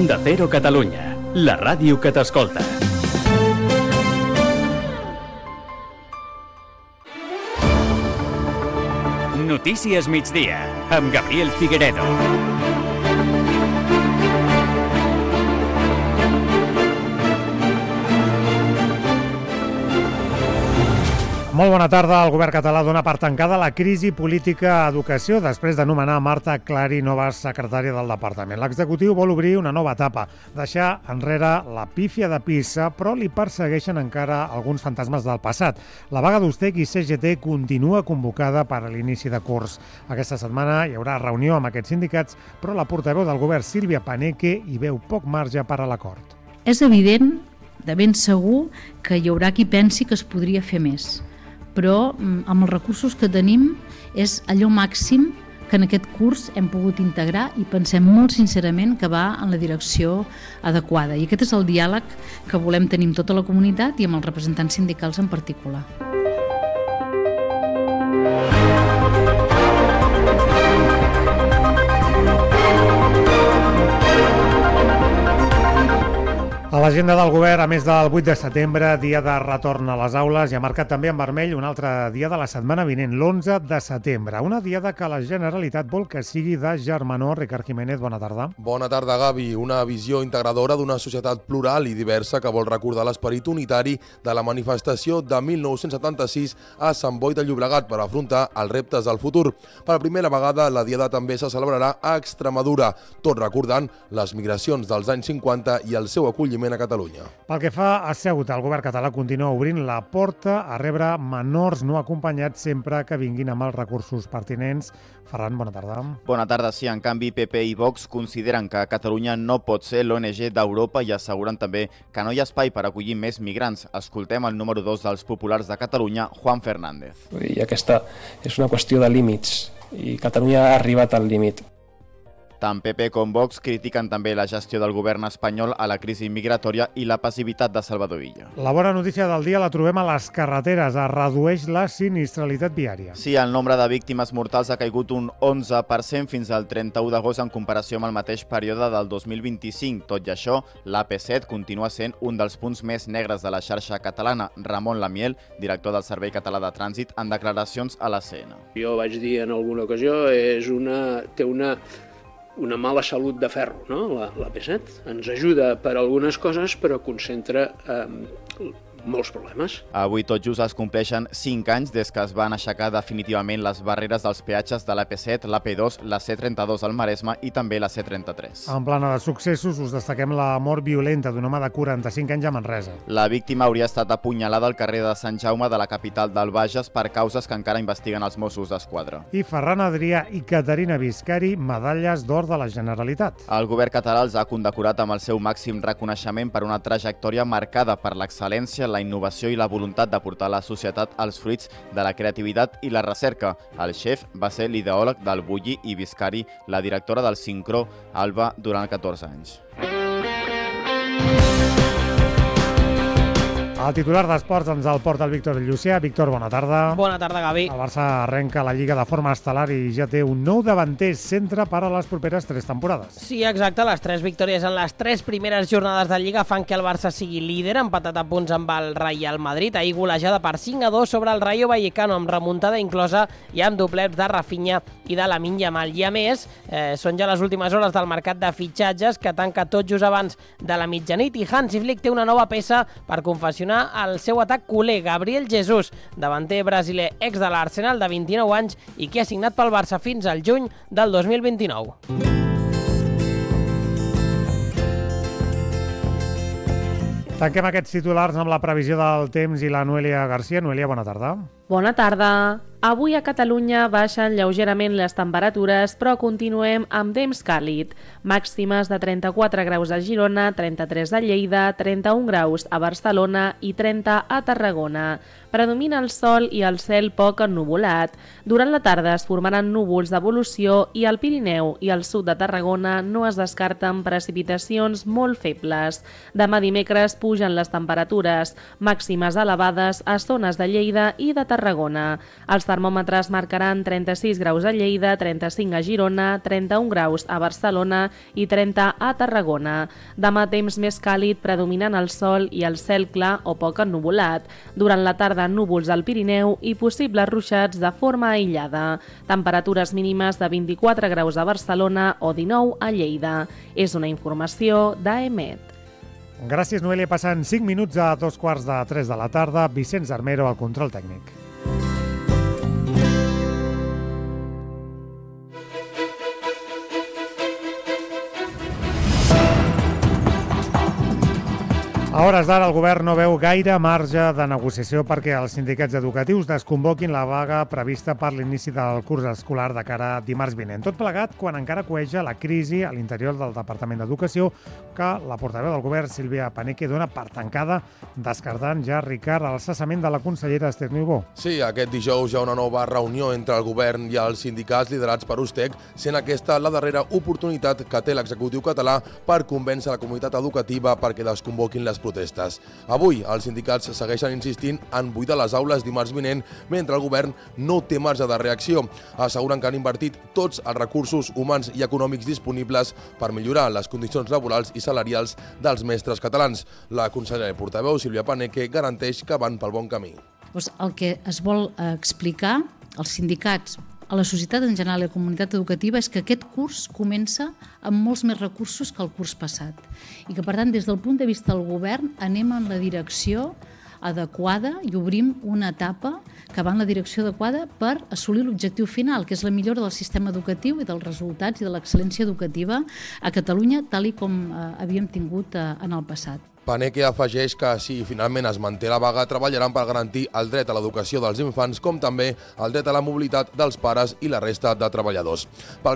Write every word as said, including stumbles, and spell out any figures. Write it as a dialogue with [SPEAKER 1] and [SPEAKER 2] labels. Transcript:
[SPEAKER 1] Onda Cero Catalunya, la ràdio que t'escolta. Notícies migdia, amb Gabriel Figueredo.
[SPEAKER 2] Molt bona tarda. El govern català dona per tancada la crisi política a educació després de nomenar Marta Clari nova secretària del departament. L'executiu vol obrir una nova etapa, deixar enrere la pífia de Pisa, però li persegueixen encara alguns fantasmes del passat. La vaga d'Ustec i C G T continua convocada per a l'inici de curs. Aquesta setmana hi haurà reunió amb aquests sindicats, però la portaveu del govern, Sílvia Paneque, hi veu poc marge per a l'acord.
[SPEAKER 3] És evident, de ben segur, que hi haurà qui pensi que es podria fer més. Però amb els recursos que tenim és allò màxim que en aquest curs hem pogut integrar i pensem molt sincerament que va en la direcció adequada. I aquest és el diàleg que volem tenir amb tota la comunitat i amb els representants sindicals en particular.
[SPEAKER 2] A l'agenda del govern, a més del vuit de setembre, dia de retorn a les aules, hi ha marcat també en vermell un altre dia de la setmana vinent, l'onze de setembre. Una diada que la Generalitat vol que sigui de germanor. Ricard Jiménez, bona tarda.
[SPEAKER 4] Bona tarda, Gavi. Una visió integradora d'una societat plural i diversa que vol recordar l'esperit unitari de la manifestació de mil nou-cents setanta-sis a Sant Boi de Llobregat per afrontar els reptes del futur. Per primera vegada, la diada també se celebrarà a Extremadura, tot recordant les migracions dels anys cinquanta i el seu acolliment a Catalunya.
[SPEAKER 2] Pel que fa a Ceuta, el govern català continua obrint la porta a rebre menors no acompanyats sempre que vinguin amb els recursos pertinents. Ferran, bona tarda.
[SPEAKER 5] Bona tarda, sí. En canvi, P P i Vox consideren que Catalunya no pot ser l'O N G d'Europa i asseguren també que no hi ha espai per acollir més migrants. Escoltem el número dos dels populars de Catalunya, Juan Fernández.
[SPEAKER 6] I aquesta és una qüestió de límits i Catalunya ha arribat al límit.
[SPEAKER 5] Tant P P com Vox critiquen també la gestió del govern espanyol a la crisi migratòria i la passivitat de Salvador Illa.
[SPEAKER 2] La bona notícia del dia la trobem a les carreteres. Es redueix la sinistralitat viària.
[SPEAKER 5] Sí, el nombre de víctimes mortals ha caigut un onze per cent fins al trenta-u d'agost en comparació amb el mateix període del dos mil vint-i-cinc. Tot i això, l'A P set continua sent un dels punts més negres de la xarxa catalana. Ramon Lamiel, director del Servei Català de Trànsit, en declaracions a la C N.
[SPEAKER 7] Jo vaig dir en alguna ocasió, és una, té una... una mala salut de ferro, no? La, la P set. Ens ajuda per algunes coses, però concentra eh, molts problemes.
[SPEAKER 5] Avui tot just es compleixen cinc anys des que es van aixecar definitivament les barreres dels peatges de l'A P set, l'A P dos, la C trenta-dos al Maresme i també la C trenta-tres.
[SPEAKER 2] En plana de successos us destaquem la mort violenta d'un home de quaranta-cinc anys a Manresa.
[SPEAKER 5] La víctima hauria estat apunyalada al carrer de Sant Jaume de la capital del Bages per causes que encara investiguen els Mossos d'Esquadra.
[SPEAKER 2] I Ferran Adrià i Caterina Viscari, medalles d'or de la Generalitat.
[SPEAKER 5] El govern català els ha condecorat amb el seu màxim reconeixement per una trajectòria marcada per l'excel·lència, la innovació i la voluntat de portar a la societat els fruits de la creativitat i la recerca. El xef va ser l'ideòleg del Bulli i Viscari, la directora del Sincró, Alba, durant catorze anys.
[SPEAKER 2] El titular d'Esports ens el porta el Víctor Llucià. Víctor, bona tarda.
[SPEAKER 8] Bona tarda, Gavi.
[SPEAKER 2] El Barça arrenca la Lliga de forma estel·lar i ja té un nou davanter centre per a les properes tres temporades.
[SPEAKER 8] Sí, exacte. Les tres victòries en les tres primeres jornades de Lliga fan que el Barça sigui líder, empatat a punts amb el Real Madrid. Ahir golejada per cinc a dos sobre el Rayo Vallecano, amb remuntada inclosa i amb doblets de Rafinha i de Lamine Yamal. I a més, eh, són ja les últimes hores del mercat de fitxatges que tanca tot just abans de la mitjanit i Hansi Flick té una nova peça per confeccionar el seu atac culer, Gabriel Jesús, davanter brasiler ex de l'Arsenal de vint-i-nou anys i que ha signat pel Barça fins al juny del dos mil vint-i-nou.
[SPEAKER 2] Tanquem aquests titulars amb la previsió del temps i la Noelia Garcia. Noelia, bona tarda.
[SPEAKER 9] Bona tarda. Avui a Catalunya baixen lleugerament les temperatures, però continuem amb temps càlid. Màximes de trenta-quatre graus a Girona, trenta-tres a Lleida, trenta-un graus a Barcelona i trenta a Tarragona. Predomina el sol i el cel poc ennuvolat. Durant la tarda es formaran núvols d'evolució i al Pirineu i al sud de Tarragona no es descarten precipitacions molt febles. Demà dimecres pugen les temperatures, màximes elevades a zones de Lleida i de Tarragona. Tarragona. Els termòmetres marcaran trenta-sis graus a Lleida, trenta-cinc a Girona, trenta-un graus a Barcelona i trenta a Tarragona. Demà temps més càlid, predominant el sol i el cel clar o poc ennuvolat. Durant la tarda núvols al Pirineu i possibles ruixats de forma aïllada. Temperatures mínimes de vint-i-quatre graus a Barcelona o dinou a Lleida. És una informació d'A E M E T.
[SPEAKER 2] Gràcies, Noelia. Passen cinc minuts a dos quarts de tres de la tarda. Vicenç Armero al control tècnic. A hores d'ara, el govern no veu gaire marge de negociació perquè els sindicats educatius desconvoquin la vaga prevista per l'inici del curs escolar de cara a dimarts vinent. Tot plegat quan encara cueja la crisi a l'interior del Departament d'Educació, que la portaveu del govern, Sílvia Paneque, dona per tancada, descartant ja, Ricard, el cessament de la consellera Esther Niubó.
[SPEAKER 4] Sí, aquest dijous hi ha una nova reunió entre el govern i els sindicats liderats per USTEC, sent aquesta la darrera oportunitat que té l'executiu català per convèncer la comunitat educativa perquè desconvoquin les protestes. Avui, els sindicats segueixen insistint en buidar les aules dimarts vinent, mentre el govern no té marge de reacció. Asseguren que han invertit tots els recursos humans i econòmics disponibles per millorar les condicions laborals i salarials dels mestres catalans. La consellera i portaveu, Sílvia Paneque, garanteix que van pel bon camí.
[SPEAKER 3] Doncs el que es vol explicar als sindicats, a la societat en general i a la comunitat educativa és que aquest curs comença amb molts més recursos que el curs passat i que, per tant, des del punt de vista del govern anem en la direcció adequada i obrim una etapa que va en la direcció adequada per assolir l'objectiu final, que és la millora del sistema educatiu i dels resultats i de l'excel·lència educativa a Catalunya, tal i com eh, havíem tingut eh, en el passat.
[SPEAKER 4] Paneque afegeix que si finalment es manté la vaga, treballaran per garantir el dret a l'educació dels infants, com també el dret a la mobilitat dels pares i la resta de treballadors. Pel